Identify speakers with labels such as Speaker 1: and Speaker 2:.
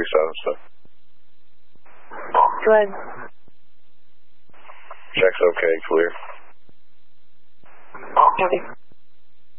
Speaker 1: Tucson and stuff.
Speaker 2: Good.
Speaker 1: Check's okay, clear.
Speaker 2: Okay.